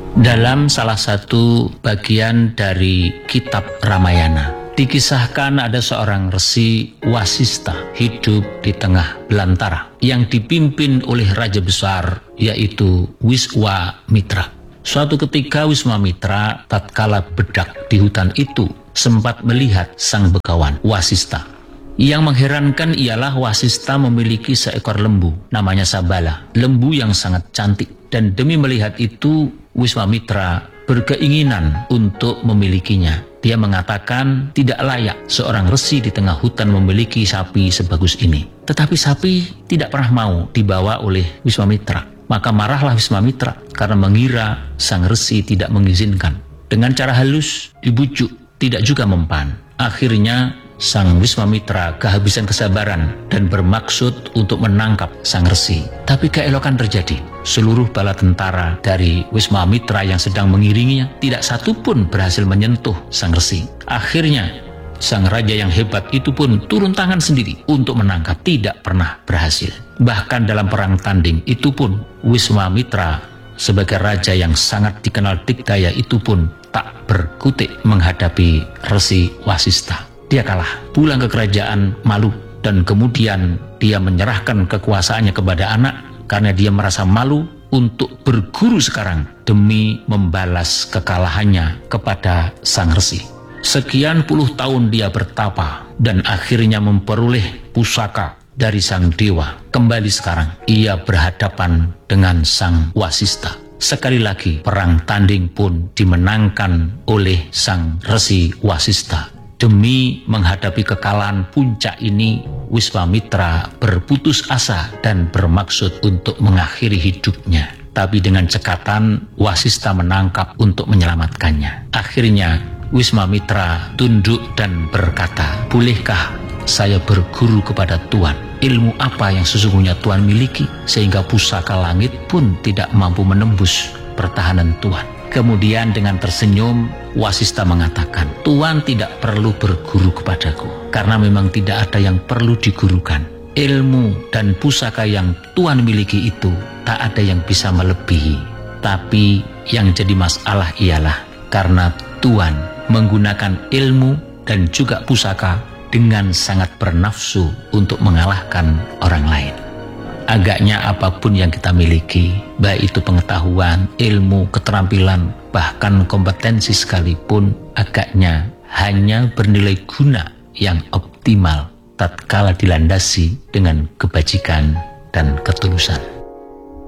Dalam salah satu bagian dari kitab Ramayana, dikisahkan ada seorang resi Wasista hidup di tengah belantara yang dipimpin oleh raja besar, yaitu Wiswamitra. Suatu ketika Wiswamitra tatkala bedak di hutan itu sempat melihat sang begawan Wasista. Yang mengherankan ialah Wasista memiliki seekor lembu namanya Sabala, lembu yang sangat cantik, dan demi melihat itu Wiswamitra berkeinginan untuk memilikinya. Dia mengatakan tidak layak seorang resi di tengah hutan memiliki sapi sebagus ini. Tetapi sapi tidak pernah mau dibawa oleh Wiswamitra. Maka marahlah Wiswamitra karena mengira sang resi tidak mengizinkan. Dengan cara halus dibujuk, tidak juga mempan. Akhirnya sang Wiswamitra kehabisan kesabaran dan bermaksud untuk menangkap sang resi. Tapi keelokan terjadi. Seluruh bala tentara dari Wiswamitra yang sedang mengiringinya tidak satu pun berhasil menyentuh sang resi. Akhirnya sang raja yang hebat itu pun turun tangan sendiri untuk menangkap, tidak pernah berhasil. Bahkan dalam perang tanding itu pun Wiswamitra sebagai raja yang sangat dikenal dikdaya itu pun tak berkutik menghadapi resi Wasista. Dia kalah, pulang ke kerajaan malu, dan kemudian dia menyerahkan kekuasaannya kepada anak karena dia merasa malu untuk berguru sekarang demi membalas kekalahannya kepada sang resi. Sekian puluh tahun dia bertapa dan akhirnya memperoleh pusaka dari sang dewa. Kembali sekarang ia berhadapan dengan sang Wasista. Sekali lagi perang tanding pun dimenangkan oleh sang resi Wasista. Demi menghadapi kekalahan puncak ini, Wiswamitra berputus asa dan bermaksud untuk mengakhiri hidupnya. Tapi dengan cekatan, Wasista menangkap untuk menyelamatkannya. Akhirnya, Wiswamitra tunduk dan berkata, "Bolehkah saya berguru kepada Tuan? Ilmu apa yang sesungguhnya Tuan miliki, sehingga pusaka langit pun tidak mampu menembus pertahanan Tuan?" Kemudian dengan tersenyum, Wasista mengatakan, "Tuan tidak perlu berguru kepadaku, karena memang tidak ada yang perlu digurukan. Ilmu dan pusaka yang Tuan miliki itu tak ada yang bisa melebihi. Tapi yang jadi masalah ialah karena Tuan menggunakan ilmu dan juga pusaka dengan sangat bernafsu untuk mengalahkan orang lain." Agaknya apapun yang kita miliki, baik itu pengetahuan, ilmu, keterampilan, bahkan kompetensi sekalipun, agaknya hanya bernilai guna yang optimal tatkala dilandasi dengan kebajikan dan ketulusan.